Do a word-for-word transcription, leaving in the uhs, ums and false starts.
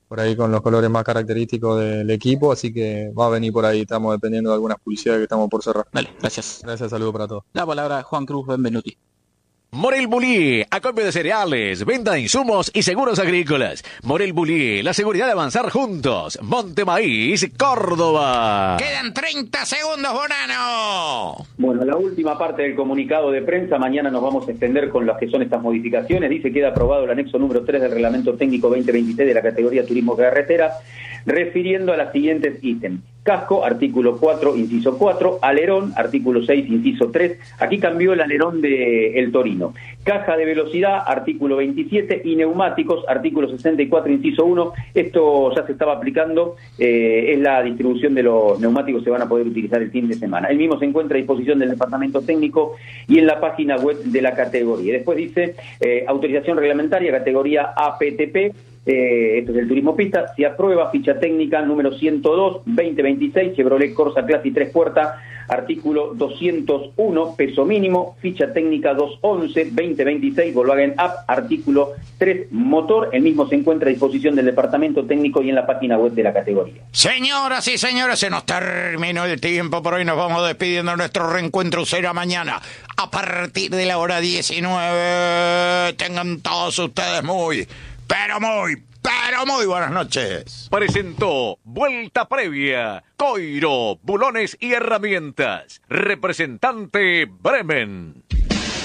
por ahí con los colores más característicos del equipo, así que va a venir por ahí, estamos dependiendo de algunas publicidades que estamos por cerrar. Dale, gracias. Gracias, saludos para todos. La palabra Juan Cruz Benvenuti. Morel Bulí, acopio de cereales, venta de insumos y seguros agrícolas. Morel Bulí, la seguridad de avanzar juntos. Monte Maíz, Córdoba. Quedan treinta segundos, Bonano. Bueno, la última parte del comunicado de prensa, mañana nos vamos a extender con las que son estas modificaciones. Dice que queda aprobado el anexo número tres del Reglamento Técnico veinte veintiséis de la categoría Turismo Carretera, refiriendo a las siguientes ítems. Casco, artículo cuatro, inciso cuatro. Alerón, artículo seis, inciso tres. Aquí cambió el alerón de El Torino. Caja de velocidad, artículo veintisiete. Y neumáticos, artículo sesenta y cuatro, inciso uno. Esto ya se estaba aplicando. Eh, es la distribución de los neumáticos que se van a poder utilizar el fin de semana. El mismo se encuentra a disposición del Departamento Técnico y en la página web de la categoría. Después dice, eh, autorización reglamentaria, categoría A P T P. Eh, esto es el turismo pista, se aprueba ficha técnica número ciento dos, veinte veintiséis, Chevrolet Corsa Clase y tres puertas, artículo doscientos uno, peso mínimo, ficha técnica doscientos once, veinte veintiséis, Volkswagen Up, artículo tres, motor, el mismo se encuentra a disposición del departamento técnico y en la página web de la categoría. Señoras y señores, se nos terminó el tiempo, por hoy nos vamos despidiendo. Nuestro reencuentro será mañana a partir de la hora diecinueve. Tengan todos ustedes muy, pero muy, pero muy buenas noches. Presentó Vuelta Previa, Coiro, Bulones y Herramientas. Representante Bremen.